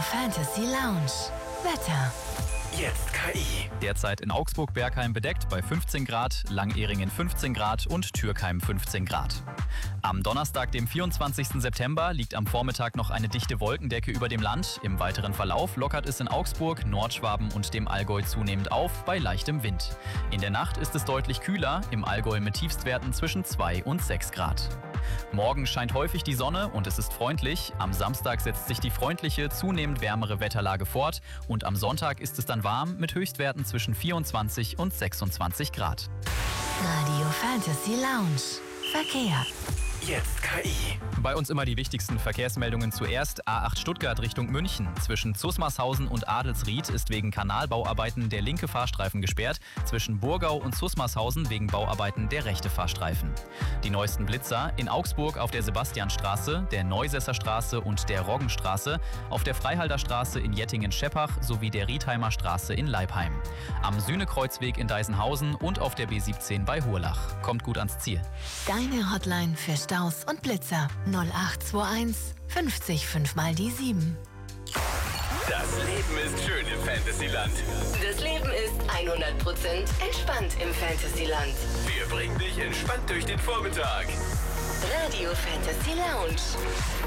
Fantasy Lounge. Wetter. Jetzt KI. Derzeit in Augsburg-Bergheim bedeckt bei 15 Grad, Langehringen 15 Grad und Türkheim 15 Grad. Am Donnerstag, dem 24. September, liegt am Vormittag noch eine dichte Wolkendecke über dem Land. Im weiteren Verlauf lockert es in Augsburg, Nordschwaben und dem Allgäu zunehmend auf bei leichtem Wind. In der Nacht ist es deutlich kühler, im Allgäu mit Tiefstwerten zwischen 2 und 6 Grad. Morgen scheint häufig die Sonne und es ist freundlich. Am Samstag setzt sich die freundliche, zunehmend wärmere Wetterlage fort und am Sonntag ist es dann warm mit Höchstwerten zwischen 24 und 26 Grad. Radio Fantasy Lounge. Verkehr. Jetzt KI. Bei uns immer die wichtigsten Verkehrsmeldungen zuerst. A8 Stuttgart Richtung München. Zwischen Zusmarshausen und Adelsried ist wegen Kanalbauarbeiten der linke Fahrstreifen gesperrt. Zwischen Burgau und Zusmarshausen wegen Bauarbeiten der rechte Fahrstreifen. Die neuesten Blitzer in Augsburg auf der Sebastianstraße, der Neusesser Straße und der Roggenstraße, auf der Freihalder Straße in Jettingen-Scheppach sowie der Riedheimer Straße in Leipheim. Am Sühnekreuzweg in Deisenhausen und auf der B17 bei Hurlach. Kommt gut ans Ziel. Deine Hotline für Staus und Blitzer 0821 50 5 mal die 7. Das Leben ist schön im Fantasyland. Das Leben ist 100% entspannt im Fantasyland. Wir bringen dich entspannt durch den Vormittag. Radio Fantasy Lounge.